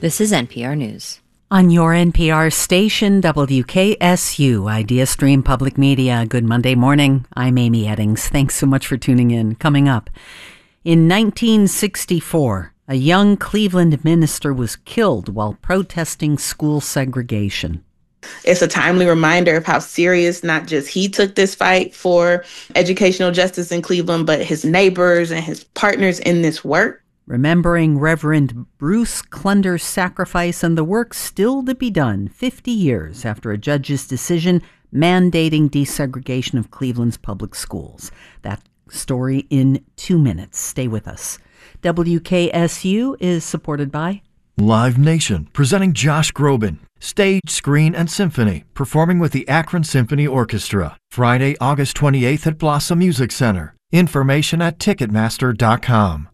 This is NPR News. On your NPR station, WKSU, Idea Stream Public Media. Good Monday morning. I'm Amy Eddings. Thanks so much for tuning in. Coming up, in 1964, a young Cleveland minister was killed while protesting school segregation. It's a timely reminder of how serious not just he took this fight for educational justice in Cleveland, but his neighbors and his partners in this work. Remembering Reverend Bruce Klunder's sacrifice and the work still to be done 50 years after a judge's decision mandating desegregation of Cleveland's public schools. That story in 2 minutes. Stay with us. WKSU is supported by Live Nation, presenting Josh Groban. Stage, screen, and symphony, performing with the Akron Symphony Orchestra. Friday, August 28th at Blossom Music Center. Information at Ticketmaster.com.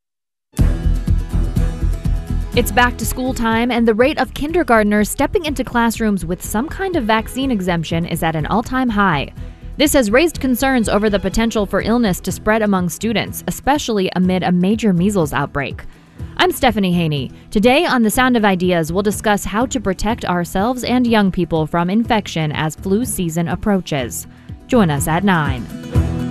It's back to school time, and the rate of kindergartners stepping into classrooms with some kind of vaccine exemption is at an all-time high. This has raised concerns over the potential for illness to spread among students, especially amid a major measles outbreak. I'm Stephanie Haney. Today on The Sound of Ideas, we'll discuss how to protect ourselves and young people from infection as flu season approaches. Join us at 9.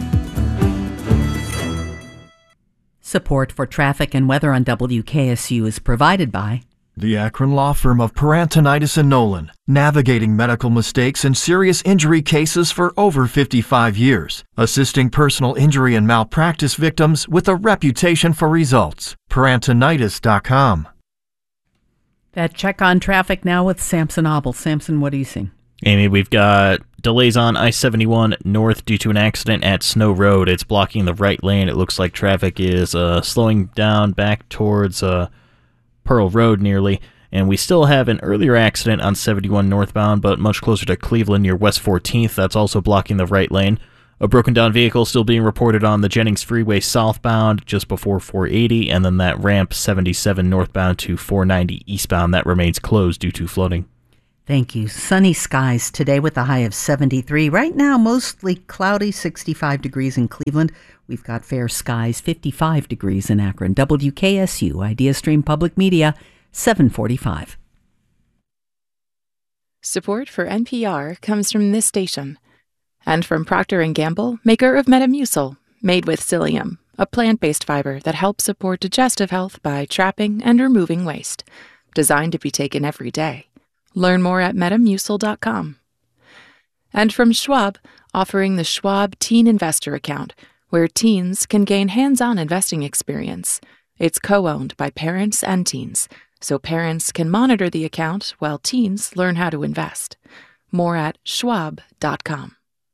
Support for traffic and weather on WKSU is provided by The Akron law firm of Parantonitis and Nolan, navigating medical mistakes and serious injury cases for over 55 years, assisting personal injury and malpractice victims with a reputation for results. Parantonitis.com. that check on traffic now with Samson Obel. Samson, what are you seeing? Amy, we've got delays on I-71 north due to an accident at Snow Road. It's blocking the right lane. It looks like traffic is slowing down back towards Pearl Road nearly. And we still have an earlier accident on 71 northbound, but much closer to Cleveland near West 14th. That's also blocking the right lane. A broken down vehicle still being reported on the Jennings Freeway southbound just before 480, and then that ramp 77 northbound to 490 eastbound that remains closed due to flooding. Thank you. Sunny skies today with a high of 73. Right now, mostly cloudy, 65 degrees in Cleveland. We've got fair skies, 55 degrees in Akron. WKSU, Idea Stream Public Media, 745. Support for NPR comes from this station and from Procter & Gamble, maker of Metamucil, made with psyllium, a plant-based fiber that helps support digestive health by trapping and removing waste. Designed to be taken every day. Learn more at Metamucil.com. And from Schwab, offering the Schwab Teen Investor Account, where teens can gain hands-on investing experience. It's co-owned by parents and teens, so parents can monitor the account while teens learn how to invest. More at Schwab.com.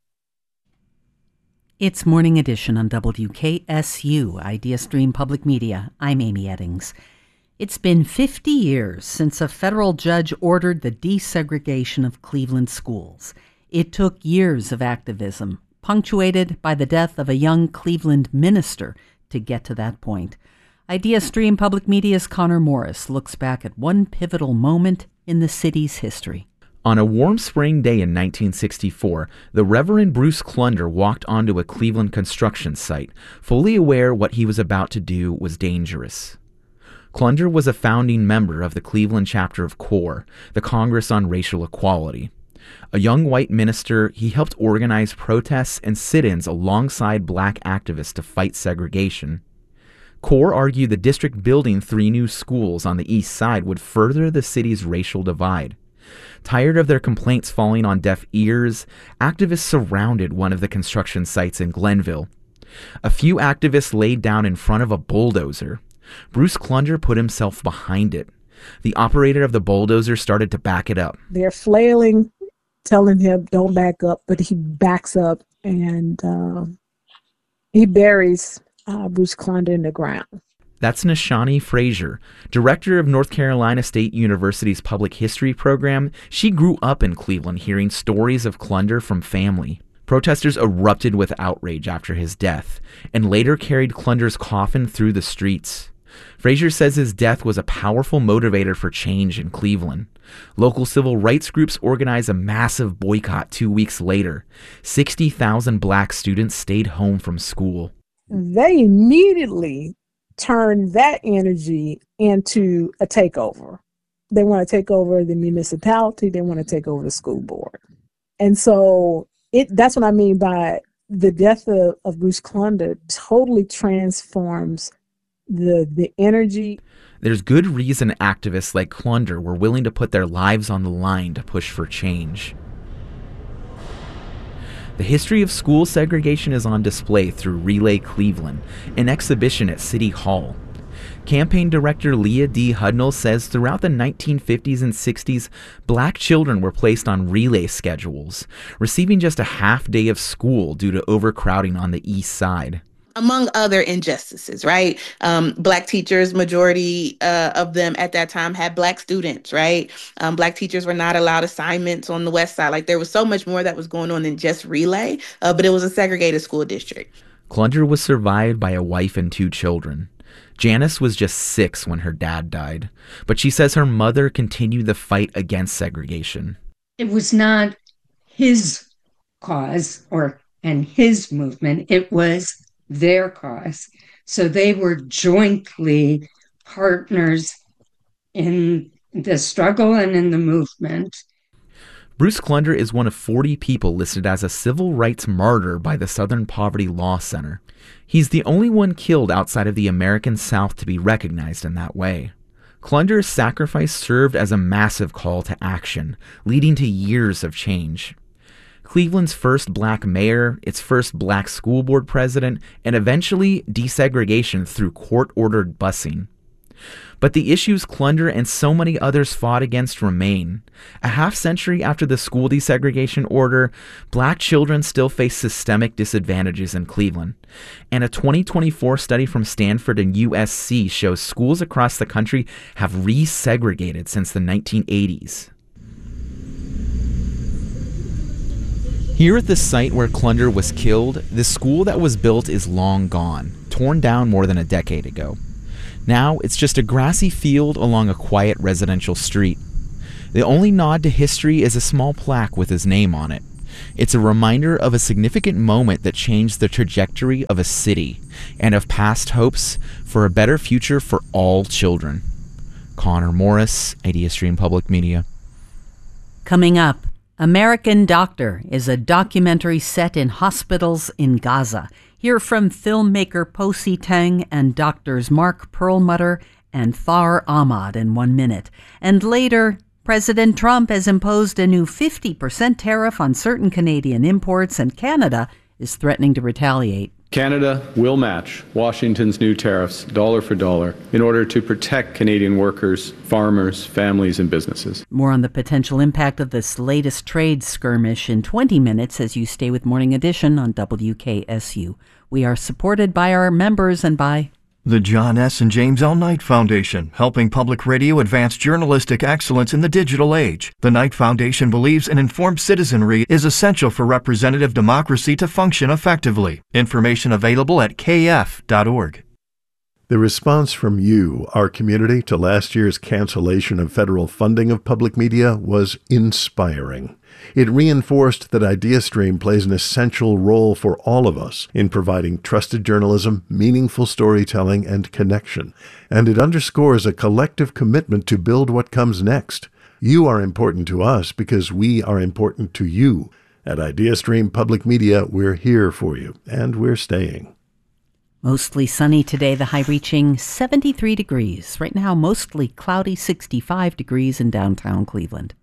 It's Morning Edition on WKSU, Idea Stream Public Media. I'm Amy Eddings. It's been 50 years since a federal judge ordered the desegregation of Cleveland schools. It took years of activism, punctuated by the death of a young Cleveland minister, to get to that point. Idea Stream Public Media's Connor Morris looks back at one pivotal moment in the city's history. On a warm spring day in 1964, the Reverend Bruce Klunder walked onto a Cleveland construction site, fully aware what he was about to do was dangerous. Klunder was a founding member of the Cleveland chapter of CORE, the Congress on Racial Equality. A young white minister, he helped organize protests and sit-ins alongside black activists to fight segregation. CORE argued the district building 3 new schools on the east side would further the city's racial divide. Tired of their complaints falling on deaf ears, activists surrounded one of the construction sites in Glenville. A few activists laid down in front of a bulldozer. Bruce Klunder put himself behind it. The operator of the bulldozer started to back it up. They're flailing, telling him don't back up, but he backs up and he buries Bruce Klunder in the ground. That's Nishani Frazier, director of North Carolina State University's Public History program. She grew up in Cleveland hearing stories of Klunder from family. Protesters erupted with outrage after his death and later carried Klunder's coffin through the streets. Frazier says his death was a powerful motivator for change in Cleveland. Local civil rights groups organized a massive boycott 2 weeks later. 60,000 black students stayed home from school. They immediately turned that energy into a takeover. They want to take over the municipality. They want to take over the school board. And so that's what I mean by the death of Bruce Klunder totally transforms the energy. There's good reason activists like Klunder were willing to put their lives on the line to push for change. The history of school segregation is on display through Relay Cleveland, an exhibition at City Hall. Campaign director Leah D. Hudnall says throughout the 1950s and 60s, black children were placed on relay schedules, receiving just a half day of school due to overcrowding on the east side. Among other injustices, right? Black teachers, majority of them at that time had Black students, right? Black teachers were not allowed assignments on the west side. Like, there was so much more that was going on than just relay, but it was a segregated school district. Klunder was survived by a wife and 2 children. Janice was just 6 when her dad died, but she says her mother continued the fight against segregation. It was not his cause and his movement. It was their cause. So they were jointly partners in the struggle and in the movement. Bruce Klunder is one of 40 people listed as a civil rights martyr by the Southern Poverty Law Center. He's the only one killed outside of the American South to be recognized in that way. Klunder's sacrifice served as a massive call to action, leading to years of change. Cleveland's first black mayor, its first black school board president, and eventually desegregation through court-ordered busing. But the issues Klunder and so many others fought against remain. A half-century after the school desegregation order, black children still face systemic disadvantages in Cleveland. And a 2024 study from Stanford and USC shows schools across the country have resegregated since the 1980s. Here at the site where Klunder was killed, the school that was built is long gone, torn down more than a decade ago. Now it's just a grassy field along a quiet residential street. The only nod to history is a small plaque with his name on it. It's a reminder of a significant moment that changed the trajectory of a city and of past hopes for a better future for all children. Connor Morris, IdeaStream Public Media. Coming up, American Doctor is a documentary set in hospitals in Gaza. Hear from filmmaker Posi Teng and doctors Mark Perlmutter and Thar Ahmad in 1 minute. And later, President Trump has imposed a new 50% tariff on certain Canadian imports, and Canada is threatening to retaliate. Canada will match Washington's new tariffs dollar for dollar in order to protect Canadian workers, farmers, families, and businesses. More on the potential impact of this latest trade skirmish in 20 minutes as you stay with Morning Edition on WKSU. We are supported by our members and by the John S. and James L. Knight Foundation, helping public radio advance journalistic excellence in the digital age. The Knight Foundation believes an informed citizenry is essential for representative democracy to function effectively. Information available at kf.org. The response from you, our community, to last year's cancellation of federal funding of public media was inspiring. It reinforced that IdeaStream plays an essential role for all of us in providing trusted journalism, meaningful storytelling, and connection. And it underscores a collective commitment to build what comes next. You are important to us because we are important to you. At IdeaStream Public Media, we're here for you, and we're staying. Mostly sunny today, the high reaching 73 degrees. Right now, mostly cloudy, 65 degrees in downtown Cleveland.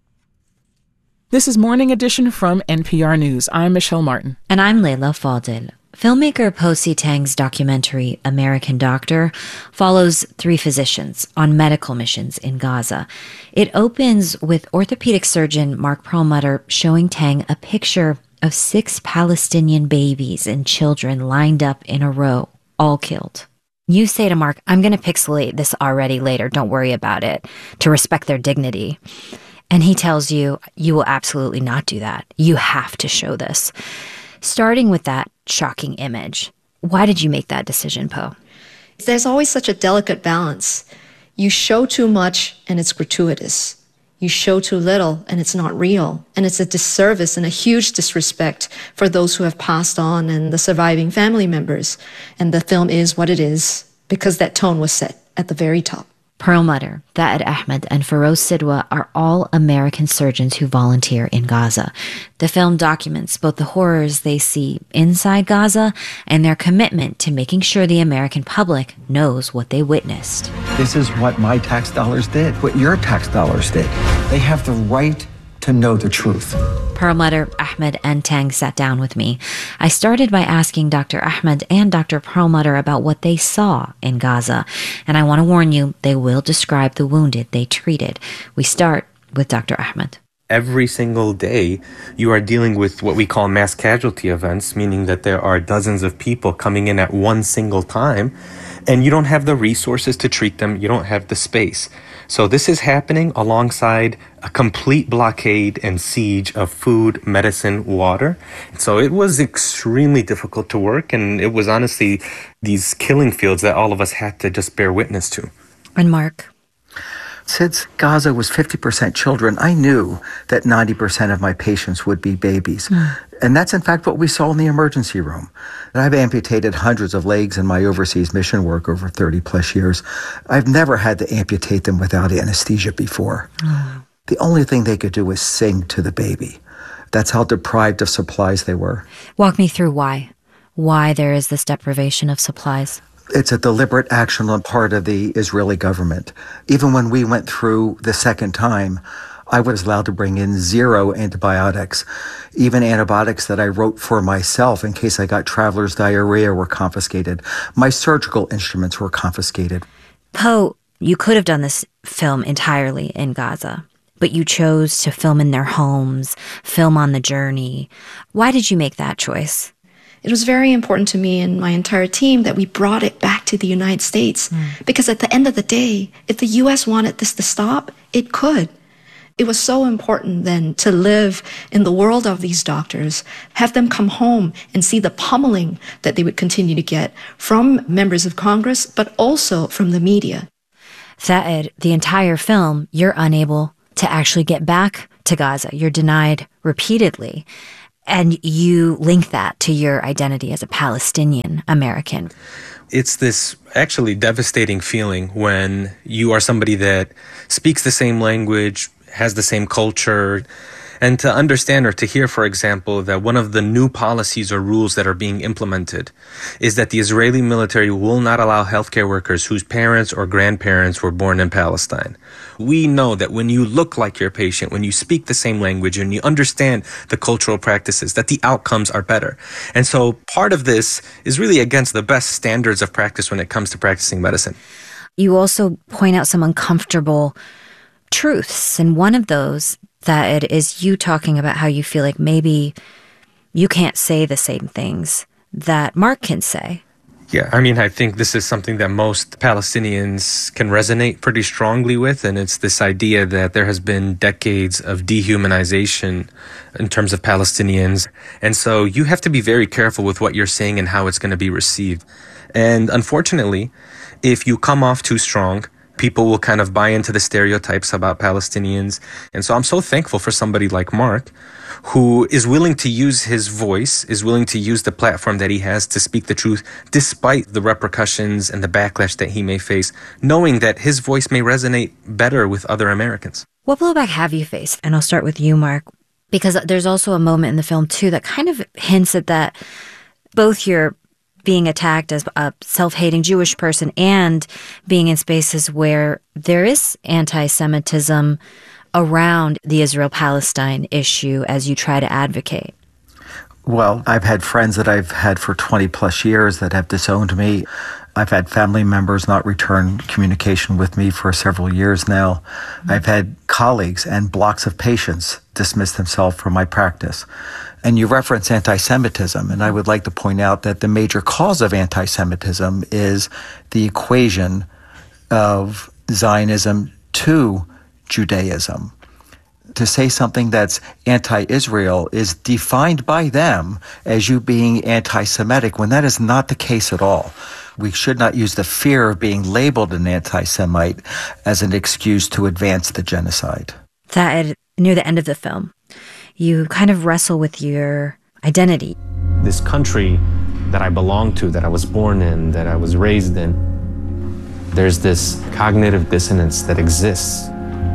This is Morning Edition from NPR News. I'm Michelle Martin. And I'm Layla Fadel. Filmmaker Posi Teng's documentary, American Doctor, follows 3 physicians on medical missions in Gaza. It opens with orthopedic surgeon Mark Perlmutter showing Teng a picture of 6 Palestinian babies and children lined up in a row, all killed. You say to Mark, I'm going to pixelate this already later, don't worry about it, to respect their dignity. And he tells you, you will absolutely not do that. You have to show this. Starting with that shocking image, why did you make that decision, Poe? There's always such a delicate balance. You show too much and it's gratuitous. You show too little and it's not real. And it's a disservice and a huge disrespect for those who have passed on and the surviving family members. And the film is what it is because that tone was set at the very top. Perlmutter, Tha'ed Ahmed, and Feroz Sidwa are all American surgeons who volunteer in Gaza. The film documents both the horrors they see inside Gaza and their commitment to making sure the American public knows what they witnessed. This is what my tax dollars did, what your tax dollars did. They have the right to know the truth. Perlmutter, Ahmed, and Tang sat down with me. I started by asking Dr. Ahmed and Dr. Perlmutter about what they saw in Gaza. And I want to warn you, they will describe the wounded they treated. We start with Dr. Ahmed. Every single day, you are dealing with what we call mass casualty events, meaning that there are dozens of people coming in at one single time, and you don't have the resources to treat them. You don't have the space. So this is happening alongside a complete blockade and siege of food, medicine, water. So it was extremely difficult to work, and it was honestly these killing fields that all of us had to just bear witness to. And Mark? Since Gaza was 50% children, I knew that 90% of my patients would be babies. And that's in fact what we saw in the emergency room. And I've amputated hundreds of legs in my overseas mission work over 30 plus years. I've never had to amputate them without anesthesia before. The only thing they could do was sing to the baby. That's how deprived of supplies they were. Walk me through why there is this deprivation of supplies. It's a deliberate action on part of the Israeli government. Even when we went through the second time, I was allowed to bring in 0 antibiotics. Even antibiotics that I wrote for myself in case I got traveler's diarrhea were confiscated. My surgical instruments were confiscated. Poe, you could have done this film entirely in Gaza, but you chose to film in their homes, film on the journey. Why did you make that choice? It was very important to me and my entire team that we brought it back to the United States. Because at the end of the day, if the U.S. wanted this to stop, it could. It was so important then to live in the world of these doctors, have them come home and see the pummeling that they would continue to get from members of Congress, but also from the media. Tha'ed, the entire film, you're unable to actually get back to Gaza. You're denied repeatedly. And you link that to your identity as a Palestinian American. It's this actually devastating feeling when you are somebody that speaks the same language, has the same culture, and to understand or to hear, for example, that one of the new policies or rules that are being implemented is that the Israeli military will not allow healthcare workers whose parents or grandparents were born in Palestine. We know that when you look like your patient, when you speak the same language and you understand the cultural practices, that the outcomes are better. And so part of this is really against the best standards of practice when it comes to practicing medicine. You also point out some uncomfortable truths, and one of those that it is you talking about how you feel like maybe you can't say the same things that Mark can say. Yeah, I mean, I think this is something that most Palestinians can resonate pretty strongly with, and it's this idea that there has been decades of dehumanization in terms of Palestinians. And so you have to be very careful with what you're saying and how it's going to be received. And unfortunately, if you come off too strong, people will kind of buy into the stereotypes about Palestinians. And so I'm so thankful for somebody like Mark, who is willing to use his voice, is willing to use the platform that he has to speak the truth, despite the repercussions and the backlash that he may face, knowing that his voice may resonate better with other Americans. What blowback have you faced? And I'll start with you, Mark, because there's also a moment in the film, too, that kind of hints at that both you're being attacked as a self-hating Jewish person and being in spaces where there is anti-Semitism around the Israel-Palestine issue as you try to advocate. Well, I've had friends that I've had for 20 plus years that have disowned me. I've had family members not return communication with me for several years now. I've had colleagues and blocks of patients dismiss themselves from my practice. And you reference anti-Semitism, and I would like to point out that the major cause of anti-Semitism is the equation of Zionism to Judaism. To say something that's anti-Israel is defined by them as you being anti-Semitic, when that is not the case at all. We should not use the fear of being labeled an anti-Semite as an excuse to advance the genocide. That near the end of the film, you kind of wrestle with your identity. This country that I belong to, that I was born in, that I was raised in, There's this cognitive dissonance that exists.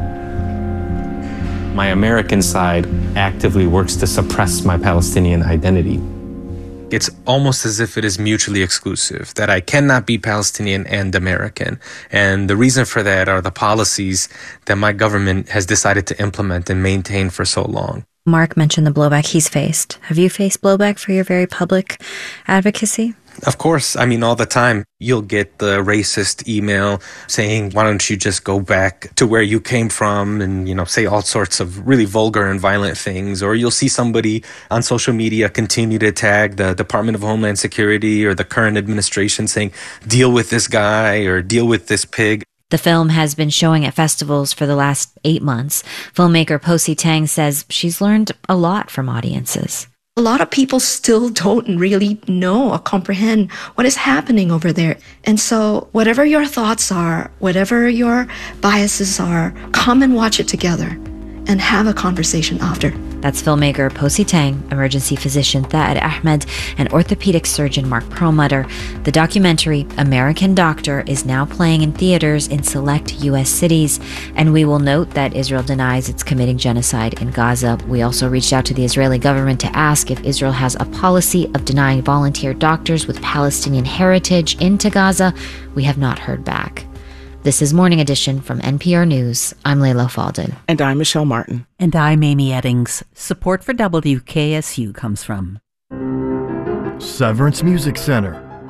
My American side actively works to suppress my Palestinian identity. It's almost as if it is mutually exclusive, that I cannot be Palestinian and American. And the reason for that are the policies that my government has decided to implement and maintain for so long. Mark mentioned the blowback he's faced. Have you faced blowback for your very public advocacy? Of course. I mean, all the time, you'll get the racist email saying, why don't you just go back to where you came from and, say all sorts of really vulgar and violent things. Or you'll see somebody on social media continue to tag the Department of Homeland Security or the current administration saying, deal with this guy or deal with this pig. The film has been showing at festivals for the last 8 months. Filmmaker Posi Tang says she's learned a lot from audiences. A lot of people still don't really know or comprehend what is happening over there. And so whatever your thoughts are, whatever your biases are, come and watch it together and have a conversation after. That's filmmaker Posi Tang, emergency physician Thad Ahmed, and orthopedic surgeon Mark Perlmutter. The documentary American Doctor is now playing in theaters in select U.S. cities, and we will note that Israel denies it's committing genocide in Gaza. We also reached out to the Israeli government to ask if Israel has a policy of denying volunteer doctors with Palestinian heritage into Gaza. We have not heard back. This is Morning Edition from NPR News. I'm Layla Faldin. And I'm Michelle Martin. And I'm Amy Eddings. Support for WKSU comes from Severance Music Center,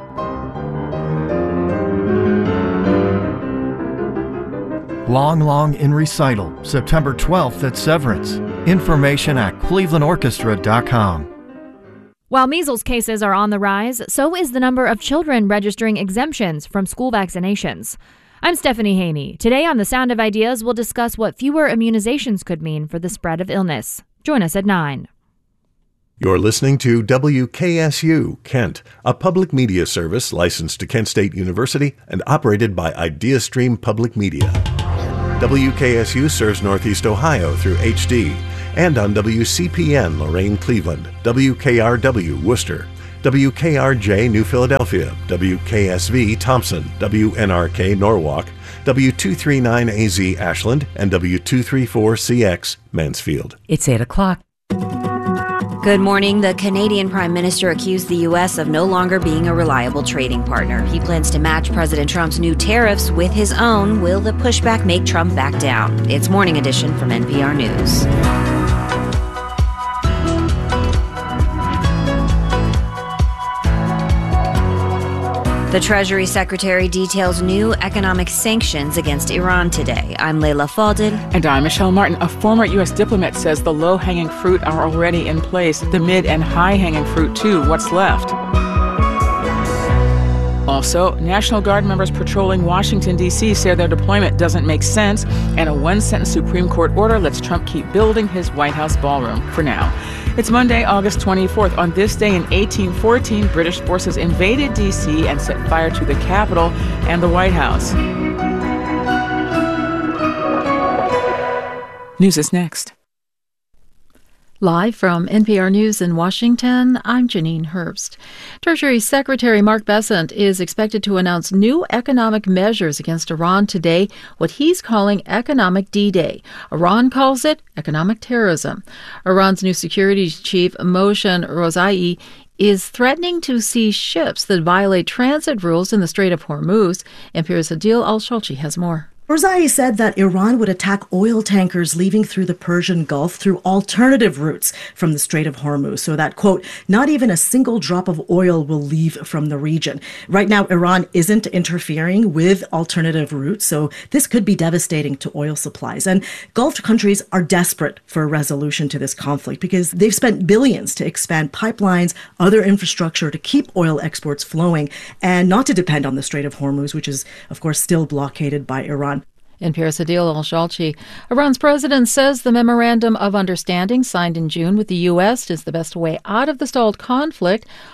Long Long in Recital, September 12th at Severance. Information at clevelandorchestra.com. While measles cases are on the rise, so is the number of children registering exemptions from school vaccinations. I'm Stephanie Haney. Today on The Sound of Ideas, we'll discuss what fewer immunizations could mean for the spread of illness. Join us at 9. You're listening to WKSU, Kent, a public media service licensed to Kent State University and operated by IdeaStream Public Media. WKSU serves Northeast Ohio through HD and on WCPN Lorain, Cleveland, WKRW Worcester, WKRJ New Philadelphia, WKSV Thompson, WNRK Norwalk, W239AZ Ashland, and W234CX Mansfield. It's 8 o'clock. Good morning. The Canadian Prime Minister accused the U.S. of no longer being a reliable trading partner. He plans to match President Trump's new tariffs with his own. Will the pushback make Trump back down? It's Morning Edition from NPR News. The Treasury Secretary details new economic sanctions against Iran today. I'm Layla Faldin. And I'm Michelle Martin. A former U.S. diplomat says the low-hanging fruit are already in place. The mid- and high-hanging fruit, too. What's left? Also, National Guard members patrolling Washington, D.C. say their deployment doesn't make sense, and a one-sentence Supreme Court order lets Trump keep building his White House ballroom for now. It's Monday, August 24th. On this day in 1814, British forces invaded D.C. and set fire to the Capitol and the White House. News is next. Live from NPR News in Washington, I'm Janine Herbst. Treasury Secretary Mark Bessent is expected to announce new economic measures against Iran today, what he's calling Economic D-Day. Iran calls it economic terrorism. Iran's new securities chief, Mohsen Rozai, is threatening to seize ships that violate transit rules in the Strait of Hormuz. NPR's Adil Al-Shalchi has more. Rozai said that Iran would attack oil tankers leaving through the Persian Gulf through alternative routes from the Strait of Hormuz, so that, quote, not even a single drop of oil will leave from the region. Right now, Iran isn't interfering with alternative routes, so this could be devastating to oil supplies. And Gulf countries are desperate for a resolution to this conflict because they've spent billions to expand pipelines, other infrastructure to keep oil exports flowing and not to depend on the Strait of Hormuz, which is, of course, still blockaded by Iran. NPR's Adil Al-Shalchi. Iran's president says the memorandum of understanding signed in June with the U.S. is the best way out of the stalled conflict.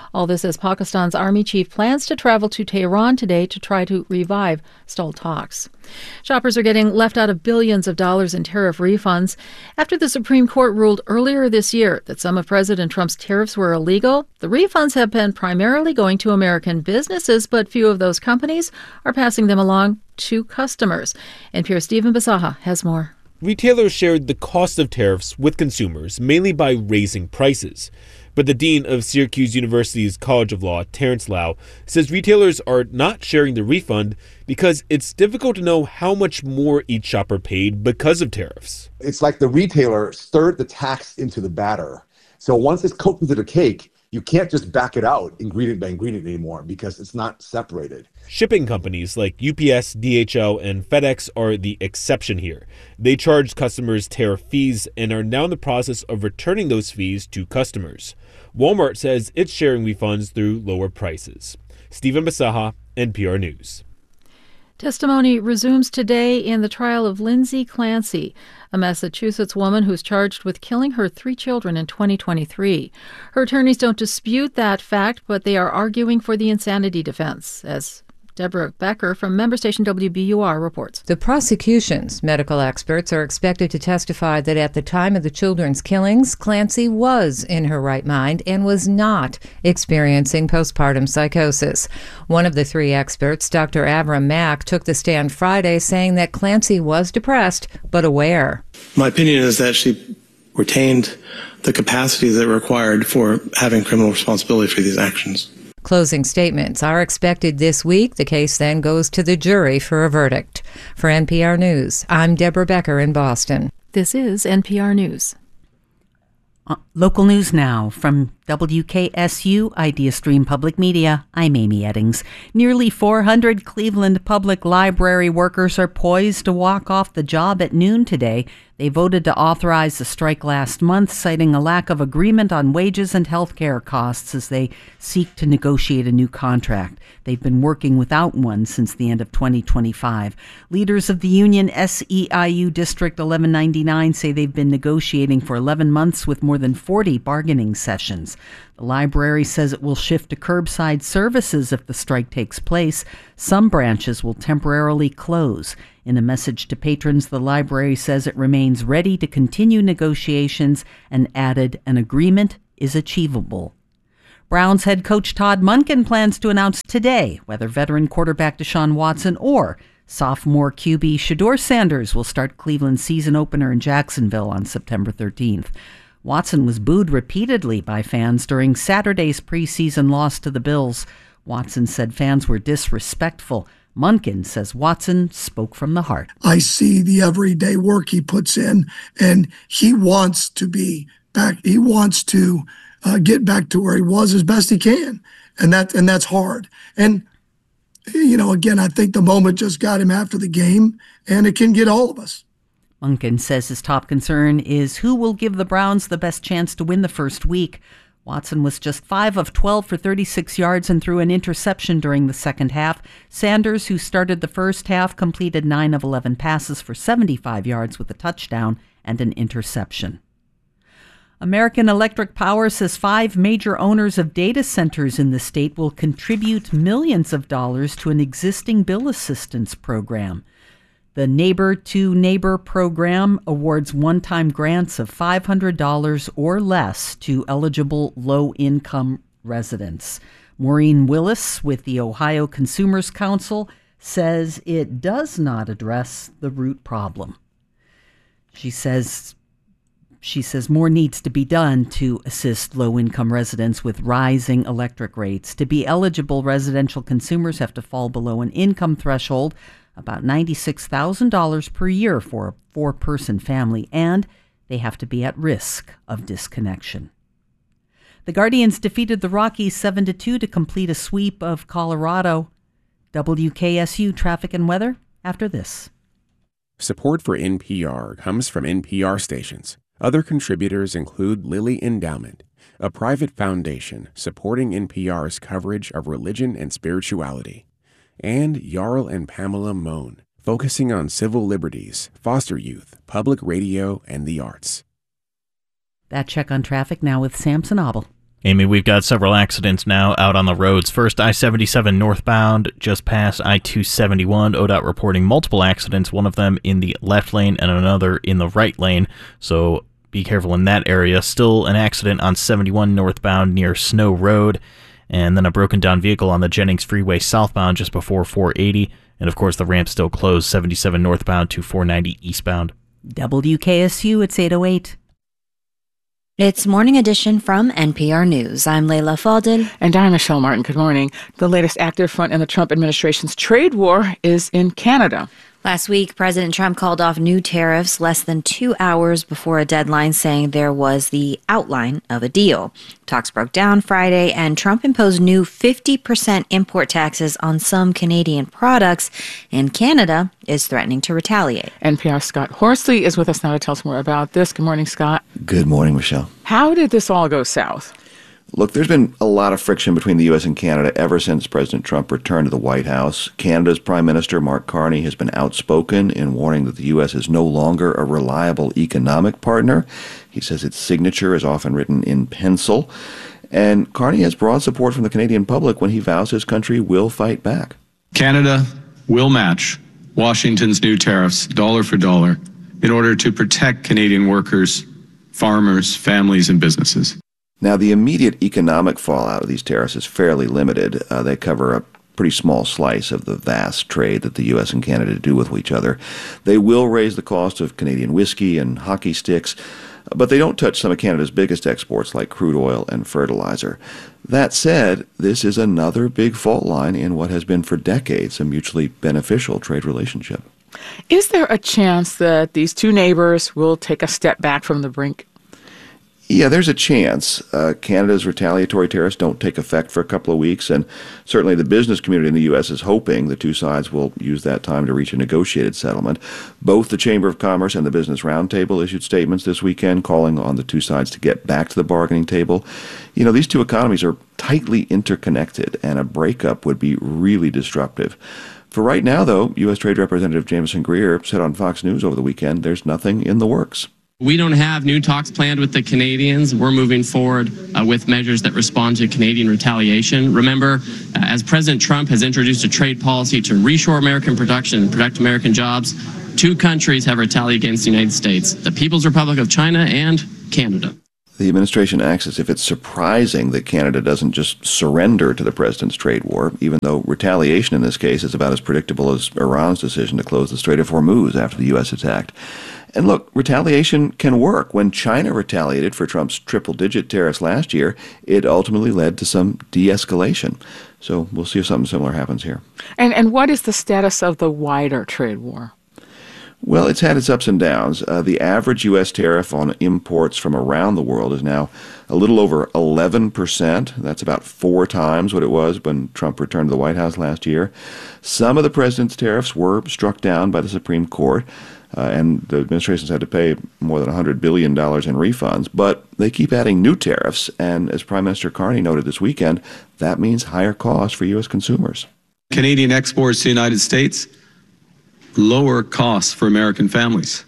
All this as Pakistan's army chief plans to travel to Tehran today to try to revive stalled talks. Shoppers are getting left out of billions of dollars in tariff refunds after the Supreme Court ruled earlier this year that some of President Trump's tariffs were illegal. The refunds have been primarily going to American businesses, but few of those companies are passing them along to customers. NPR's Stephen Bisaha has more. Retailers shared the cost of tariffs with consumers, mainly by raising prices. But the dean of Syracuse University's College of Law, Terrence Lau, says retailers are not sharing the refund because it's difficult to know how much more each shopper paid because of tariffs. It's like the retailer stirred the tax into the batter. So once it's cooked into the cake, you can't just back it out ingredient by ingredient anymore because it's not separated. Shipping companies like UPS, DHL, and FedEx are the exception here. They charge customers tariff fees and are now in the process of returning those fees to customers. Walmart says it's sharing refunds through lower prices. Stephen Bisaha, NPR News. Testimony resumes today in the trial of Lindsay Clancy, a Massachusetts woman who's charged with killing her 3 children in 2023. Her attorneys don't dispute that fact, but they are arguing for the insanity defense, as Deborah Becker from member station WBUR reports. The prosecution's medical experts are expected to testify that at the time of the children's killings, Clancy was in her right mind and was not experiencing postpartum psychosis. One of the 3 experts, Dr. Avram Mack, took the stand Friday saying that Clancy was depressed but aware. My opinion is that she retained the capacity that required for having criminal responsibility for these actions. Closing statements are expected this week. The case then goes to the jury for a verdict. For NPR News, I'm Deborah Becker in Boston. This is NPR News. Local news now from WKSU Idea Stream Public Media. I'm Amy Eddings. Nearly 400 Cleveland Public Library workers are poised to walk off the job at noon today. They voted to authorize the strike last month, citing a lack of agreement on wages and health care costs as they seek to negotiate a new contract. They've been working without one since the end of 2025. Leaders of the union SEIU District 1199 say they've been negotiating for 11 months with more than 40 bargaining sessions. The library says it will shift to curbside services if the strike takes place. Some branches will temporarily close. In a message to patrons, the library says it remains ready to continue negotiations and added an agreement is achievable. Browns head coach Todd Monken plans to announce today whether veteran quarterback Deshaun Watson or sophomore QB Shedeur Sanders will start Cleveland's season opener in Jacksonville on September 13th. Watson was booed repeatedly by fans during Saturday's preseason loss to the Bills. Watson said fans were disrespectful. Monken says Watson spoke from the heart. I see the everyday work he puts in, and he wants to be back. He wants to get back to where he was as best he can, and that's hard. And again, I think the moment just got him after the game, and it can get all of us. Monken says his top concern is who will give the Browns the best chance to win the first week. Watson was just 5 of 12 for 36 yards and threw an interception during the second half. Sanders, who started the first half, completed 9 of 11 passes for 75 yards with a touchdown and an interception. American Electric Power says 5 major owners of data centers in the state will contribute millions of dollars to an existing bill assistance program. The Neighbor to Neighbor program awards one-time grants of $500 or less to eligible low-income residents. Maureen Willis with the Ohio Consumers Council says it does not address the root problem. She says more needs to be done to assist low-income residents with rising electric rates. To be eligible, residential consumers have to fall below an income threshold, about $96,000 per year for a 4-person family, and they have to be at risk of disconnection. The Guardians defeated the Rockies 7-2 to complete a sweep of Colorado. WKSU traffic and weather after this. Support for NPR comes from NPR stations. Other contributors include Lilly Endowment, a private foundation supporting NPR's coverage of religion and spirituality, and Jarl and Pamela Mohn, focusing on civil liberties, foster youth, public radio, and the arts. That check on traffic now with Samson Abel. Amy, we've got several accidents now out on the roads. First, I-77 northbound, just past I-271. ODOT reporting multiple accidents, one of them in the left lane and another in the right lane. So be careful in that area. Still an accident on 71 northbound near Snow Road. And then a broken down vehicle on the Jennings Freeway southbound just before 480. And of course, the ramp still closed, 77 northbound to 490 eastbound. WKSU, it's 8:08. It's Morning Edition from NPR News. I'm Leila Fadel. And I'm Michelle Martin. Good morning. The latest active front in the Trump administration's trade war is in Canada. Last week, President Trump called off new tariffs less than 2 hours before a deadline, saying there was the outline of a deal. Talks broke down Friday, and Trump imposed new 50% import taxes on some Canadian products, and Canada is threatening to retaliate. NPR's Scott Horsley is with us now to tell us more about this. Good morning, Scott. Good morning, Michelle. How did this all go south? Look, there's been a lot of friction between the U.S. and Canada ever since President Trump returned to the White House. Canada's Prime Minister, Mark Carney, has been outspoken in warning that the U.S. is no longer a reliable economic partner. He says its signature is often written in pencil. And Carney has broad support from the Canadian public when he vows his country will fight back. Canada will match Washington's new tariffs dollar for dollar in order to protect Canadian workers, farmers, families, and businesses. Now, the immediate economic fallout of these tariffs is fairly limited. They cover a pretty small slice of the vast trade that the U.S. and Canada do with each other. They will raise the cost of Canadian whiskey and hockey sticks, but they don't touch some of Canada's biggest exports like crude oil and fertilizer. That said, this is another big fault line in what has been for decades a mutually beneficial trade relationship. Is there a chance that these two neighbors will take a step back from the brink? Yeah, there's a chance. Canada's retaliatory tariffs don't take effect for a couple of weeks, and certainly the business community in the U.S. is hoping the two sides will use that time to reach a negotiated settlement. Both the Chamber of Commerce and the Business Roundtable issued statements this weekend calling on the two sides to get back to the bargaining table. You know, these two economies are tightly interconnected, and a breakup would be really disruptive. For right now, though, U.S. Trade Representative Jameson Greer said on Fox News over the weekend there's nothing in the works. We don't have new talks planned with the Canadians. We're moving forward with measures that respond to Canadian retaliation. Remember, as President Trump has introduced a trade policy to reshore American production and protect American jobs, two countries have retaliated against the United States, the People's Republic of China and Canada. The administration acts as if it's surprising that Canada doesn't just surrender to the president's trade war, even though retaliation in this case is about as predictable as Iran's decision to close the Strait of Hormuz after the U.S. attacked. And look, retaliation can work. When China retaliated for Trump's triple-digit tariffs last year, it ultimately led to some de-escalation. So we'll see if something similar happens here. And what is the status of the wider trade war? Well, it's had its ups and downs. The average U.S. tariff on imports from around the world is now a little over 11%. That's about 4 times what it was when Trump returned to the White House last year. Some of the president's tariffs were struck down by the Supreme Court, and the administration's had to pay more than $100 billion in refunds. But they keep adding new tariffs, and as Prime Minister Carney noted this weekend, that means higher costs for U.S. consumers. Canadian exports to the United States, lower costs for American families.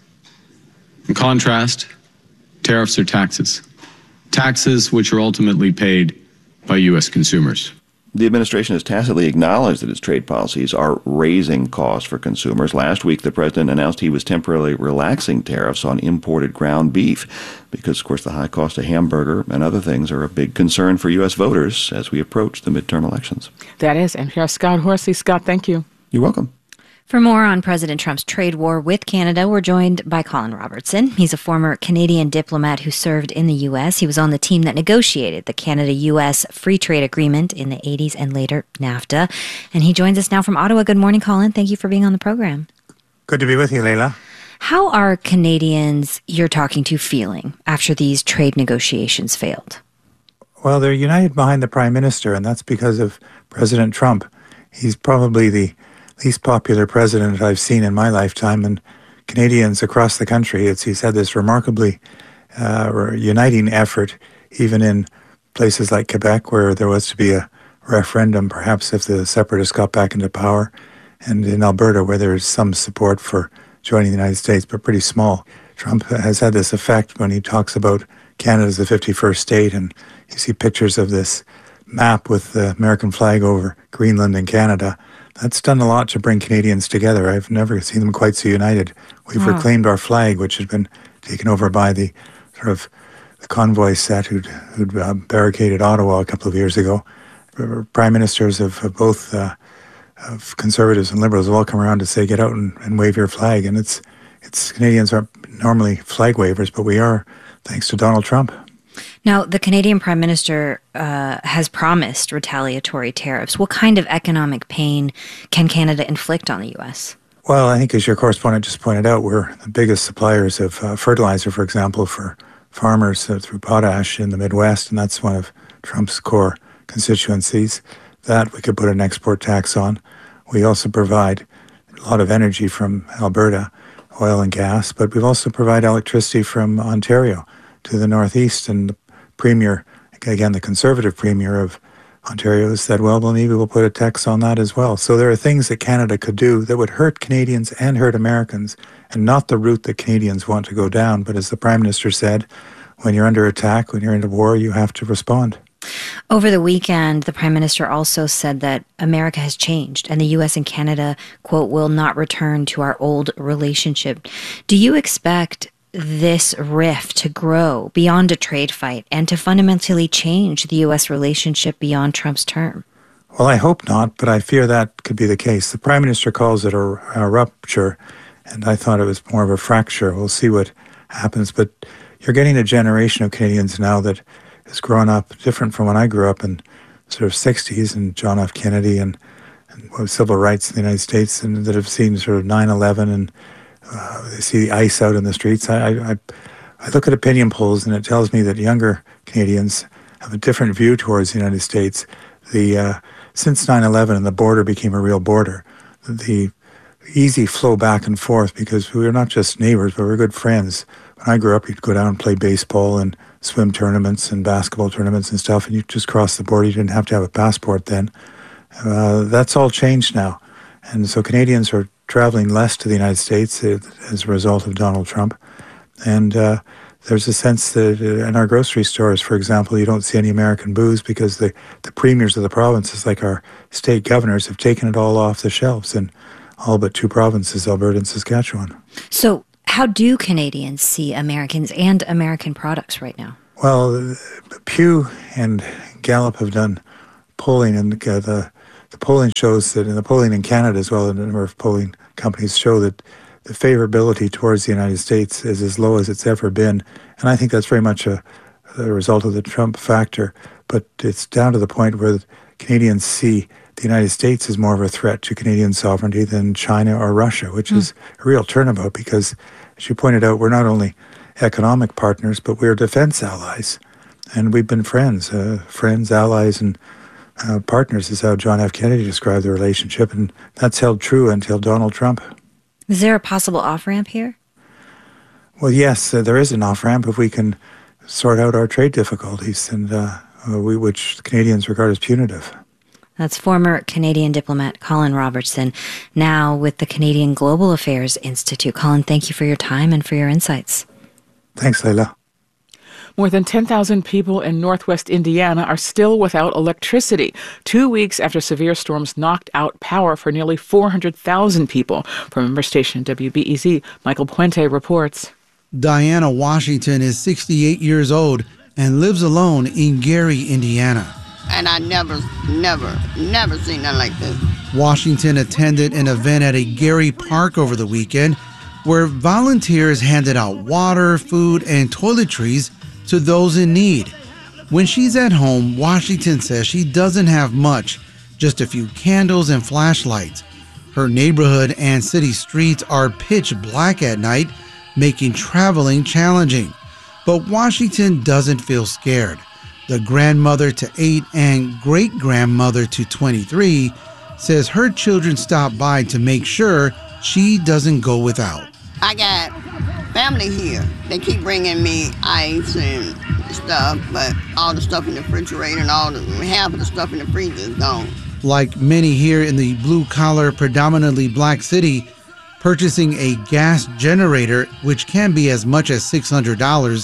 In contrast, tariffs are taxes. Taxes which are ultimately paid by U.S. consumers. The administration has tacitly acknowledged that its trade policies are raising costs for consumers. Last week, the president announced he was temporarily relaxing tariffs on imported ground beef because, of course, the high cost of hamburger and other things are a big concern for U.S. voters as we approach the midterm elections. That is NPR Scott Horsley. Scott, thank you. You're welcome. For more on President Trump's trade war with Canada, we're joined by Colin Robertson. He's a former Canadian diplomat who served in the U.S. He was on the team that negotiated the Canada-U.S. Free Trade Agreement in the 80s and later NAFTA. And he joins us now from Ottawa. Good morning, Colin. Thank you for being on the program. Good to be with you, Leila. How are Canadians you're talking to feeling after these trade negotiations failed? Well, they're united behind the Prime Minister, and that's because of President Trump. He's probably the least popular president I've seen in my lifetime, and Canadians across the country, he's had this remarkably uniting effort, even in places like Quebec, where there was to be a referendum, perhaps if the separatists got back into power, and in Alberta, where there's some support for joining the United States, but pretty small. Trump has had this effect when he talks about Canada's the 51st state, and you see pictures of this map with the American flag over Greenland and Canada. That's done a lot to bring Canadians together. I've never seen them quite so united. We've reclaimed our flag, which had been taken over by the sort of the convoy set who'd barricaded Ottawa a couple of years ago. Prime ministers of both of Conservatives and Liberals have all come around to say, get out and wave your flag. And it's Canadians aren't normally flag wavers, but we are, thanks to Donald Trump. Now, the Canadian Prime Minister has promised retaliatory tariffs. What kind of economic pain can Canada inflict on the U.S.? Well, I think as your correspondent just pointed out, we're the biggest suppliers of fertilizer, for example, for farmers through potash in the Midwest, and that's one of Trump's core constituencies. That we could put an export tax on. We also provide a lot of energy from Alberta, oil and gas, but we've also provided electricity from Ontario to the Northeast, and the Premier, again, the Conservative Premier of Ontario, has said, well, maybe we'll put a tax on that as well. So there are things that Canada could do that would hurt Canadians and hurt Americans, and not the route that Canadians want to go down. But as the Prime Minister said, when you're under attack, when you're in a war, you have to respond. Over the weekend, the Prime Minister also said that America has changed and the U.S. and Canada, quote, will not return to our old relationship. Do you expect this rift to grow beyond a trade fight and to fundamentally change the U.S. relationship beyond Trump's term? Well, I hope not, but I fear that could be the case. The Prime Minister calls it a rupture, and I thought it was more of a fracture. We'll see what happens, but you're getting a generation of Canadians now that has grown up different from when I grew up in sort of 60s and John F. Kennedy and civil rights in the United States, and that have seen sort of 9/11 and they see the ice out in the streets. I look at opinion polls, and it tells me that younger Canadians have a different view towards the United States. Since 9/11 and the border became a real border, the easy flow back and forth, because we were not just neighbors, but we were good friends. When I grew up, you'd go down and play baseball and swim tournaments and basketball tournaments and stuff, and you just cross the border. You didn't have to have a passport then. That's all changed now. And so Canadians are traveling less to the United States as a result of Donald Trump. And there's a sense that in our grocery stores, for example, you don't see any American booze because the premiers of the provinces, like our state governors, have taken it all off the shelves in all but two provinces, Alberta and Saskatchewan. So how do Canadians see Americans and American products right now? Well, Pew and Gallup have done polling, and the polling shows that, in the polling in Canada as well, a number of polling companies show that the favorability towards the United States is as low as it's ever been. And I think that's very much a result of the Trump factor. But it's down to the point where Canadians see the United States as more of a threat to Canadian sovereignty than China or Russia, which is a real turnabout because, as you pointed out, we're not only economic partners, but we're defense allies. And we've been friends, allies, and partners is how John F. Kennedy described the relationship, and that's held true until Donald Trump. Is there a possible off-ramp here? Well, yes, there is an off-ramp if we can sort out our trade difficulties, and which Canadians regard as punitive. That's former Canadian diplomat Colin Robertson, now with the Canadian Global Affairs Institute. Colin, thank you for your time and for your insights. Thanks, Leila. More than 10,000 people in northwest Indiana are still without electricity, 2 weeks after severe storms knocked out power for nearly 400,000 people. From member station WBEZ, Michael Puente reports. Diana Washington is 68 years old and lives alone in Gary, Indiana. And I never seen nothing like this. Washington attended an event at a Gary park over the weekend where volunteers handed out water, food, and toiletries to those in need. When she's at home, Washington says she doesn't have much, just a few candles and flashlights. Her neighborhood and city streets are pitch black at night, making traveling challenging. But Washington doesn't feel scared. The grandmother to 8 and great-grandmother to 23 says her children stop by to make sure she doesn't go without. I got family here. They keep bringing me ice and stuff, but all the stuff in the refrigerator and half of the stuff in the freezer is gone. Like many here in the blue-collar, predominantly black city, purchasing a gas generator, which can be as much as $600,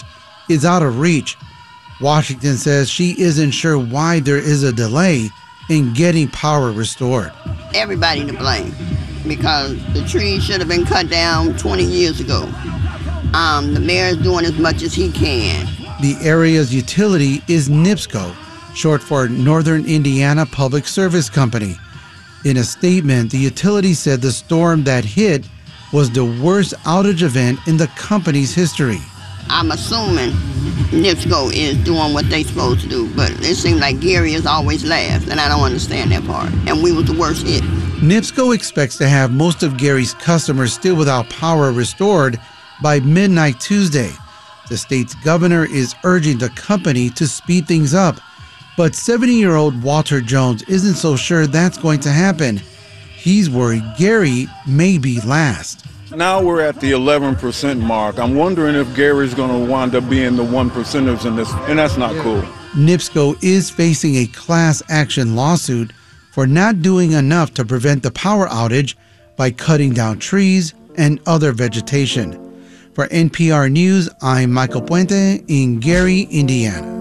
is out of reach. Washington says she isn't sure why there is a delay in getting power restored. Everybody to blame, because the trees should have been cut down 20 years ago. The mayor's doing as much as he can. The area's utility is NIPSCO, short for Northern Indiana Public Service Company. In a statement, the utility said the storm that hit was the worst outage event in the company's history. I'm assuming NIPSCO is doing what they're supposed to do, but it seems like Gary is always last, and I don't understand that part. And we was the worst hit. NIPSCO expects to have most of Gary's customers still without power restored by midnight Tuesday. The state's governor is urging the company to speed things up, but 70-year-old Walter Jones isn't so sure that's going to happen. He's worried Gary may be last. Now we're at the 11% mark. I'm wondering if Gary's going to wind up being the 1%ers in this, and that's not cool. NIPSCO is facing a class action lawsuit for not doing enough to prevent the power outage by cutting down trees and other vegetation. For NPR News, I'm Michael Puente in Gary, Indiana.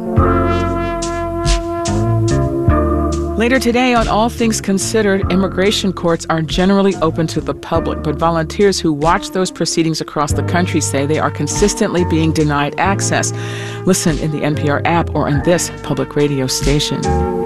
Later today on All Things Considered, immigration courts are generally open to the public, but volunteers who watch those proceedings across the country say they are consistently being denied access. Listen in the NPR app or on this public radio station.